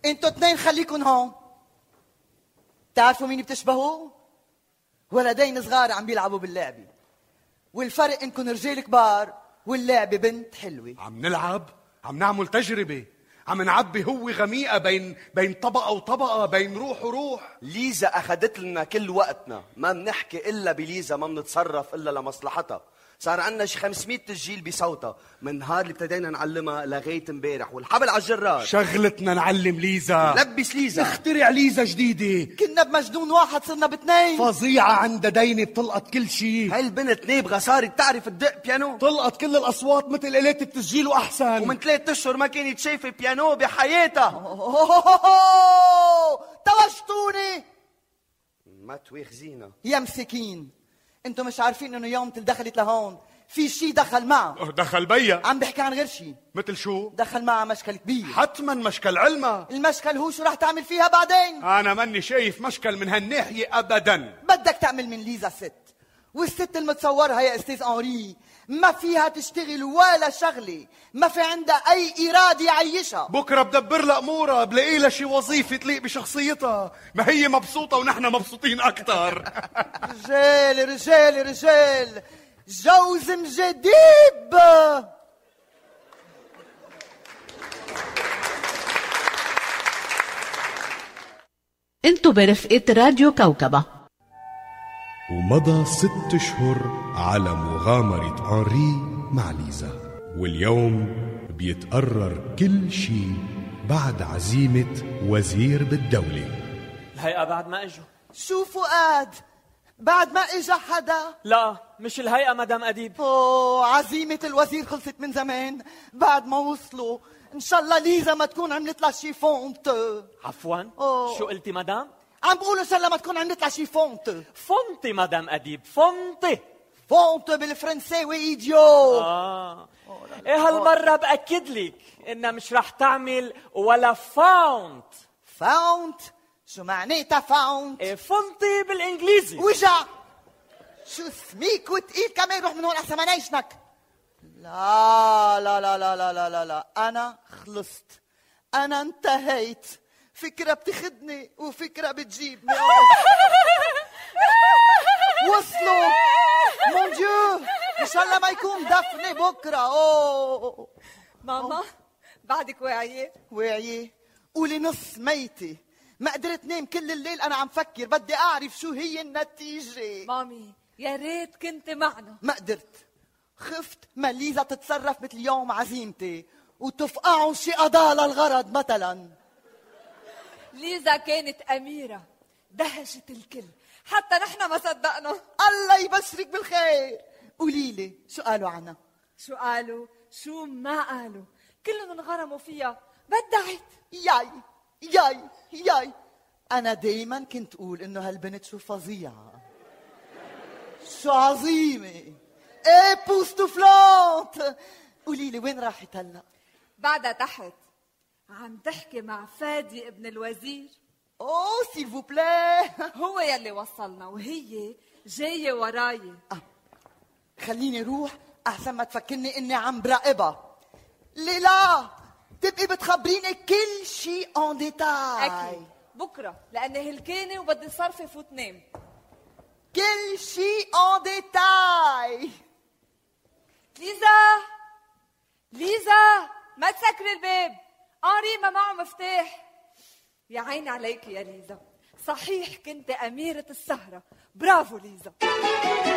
انتوا اثنين خليكن هون. تعرفوا مين بتشبهوا؟ ولدين صغار عم بيلعبوا باللعبة، والفرق انكم رجال كبار واللعبة بنت حلوة. عم نلعب، عم نعمل تجربة، عم نعبي هو غميقة بين طبقة وطبقة، بين روح وروح. ليزا أخذت لنا كل وقتنا، ما بنحكي إلا بليزا، ما بنتصرف إلا لمصلحتها. صار عنا شي 500 تسجيل بصوتها من نهار اللي ابتدينا نعلمها لغاية امبارح، والحبل على الجرار. شغلتنا نعلم ليزا، لبس ليزا، نخترع ليزا جديدة. كنا بمجنون واحد صرنا باثنين. فظيعة، عندها دينة بتلقط كل شيء. هاي البنت نابغة صارت بتعرف تدق بيانو، تلقط كل الأصوات مثل آلات التسجيل وأحسن. ومن 3 أشهر ما كانت شايفة بيانو بحياتها. توجتوني. ما تواخذينا يا مسكين، انتوا مش عارفين انه يوم دخلت لهون في شيء دخل معه. دخل بيا. عم بحكي عن غير شيء. مثل شو؟ دخل معها مشكل كبير. حتما مشكل علما. المشكل هو شو رح تعمل فيها بعدين؟ أنا ماني شايف مشكل من هالناحية أبدا. بدك تعمل من ليزا ست، والست المتصورها يا استاذ أنري ما فيها تشتغل ولا شغلة، ما في عندها أي إرادة يعيشها. بكرة بدبر لها أمورها، بلاقي لها شي وظيفة تليق بشخصيتها، ما هي مبسوطة ونحن مبسوطين أكتر. رجال رجال رجال، جوز مجديب. انتو برفقة راديو كوكبة. ومضى 6 أشهر على مغامرة أنري مع ليزا، واليوم بيتقرر كل شيء بعد عزيمة وزير بالدولة. الهيئة بعد ما اجوا. شو فؤاد؟ بعد ما اجا حدا؟ لا مش الهيئة مدام أديب. اوه، عزيمة الوزير خلصت من زمان بعد ما وصلوا. ان شاء الله ليزا ما تكون عملت لها شي فونت. عفوا، شو قلتي مدام؟ عم بقول ان شاء الله ما تكون عملت لها شي فونت. فونتي مدام أديب، فونتي. فونت بالفرنساوي ايديو. ايه هالمرة بأكد لك انها مش رح تعمل ولا فونت. فونت؟ شو معناتها فونت؟ ايه فونتي بالانجليزي. وجع. شو سميك وتقيل كمان، روح من هون احسن ما نعيشنك. لا لا لا لا لا لا لا لا، انا خلصت، انا انتهيت. فكرة بتخدني وفكرة بتجيبني. وصلوا. مون ديو، ان شاء الله ما يكون دفني بكره. اوه ماما، بعدك واعية؟ واعية؟ قولي نص ميتة. ما قدرت نام كل الليل انا عم فكر، بدي اعرف شو هي النتيجة. مامي يا ريت كنت معنا. ما قدرت، خفت ما ليزا تتصرف مثل يوم عزيمتي وتفقعوا شي قضاء للغرض مثلا. ليزا كانت أميرة، دهشت الكل، حتى نحن ما صدقنا. الله يبشرك بالخير. قولي لي شو قالوا عنها؟ شو قالوا؟ شو ما قالوا؟ كلهم انغرموا فيها، بدعت. ياي ياي ياي، أنا دايما كنت أقول إنه هالبنت شو فظيعة، شو عظيمة، إيه بوستوفلانت. قولي لي وين راحت هلا؟ بعدها تحت عم تحكي مع فادي ابن الوزير. أوه سيل فو بلاي. هو يلي وصلنا وهي جاية وراي. خليني روح أحسن ما تفكرني إني عم براقبها. لا تبقي بتخبريني كل شيء اون ديتاي. أكيد بكرة، لأن هلكانة وبدي صرفي فوت نام. كل شيء اون ديتاي. ليزا ليزا، ما تسكري الباب، أنري ما معه مفتاح. يا عيني عليك يا ليزا، صحيح كنت أميرة السهرة. برافو ليزا.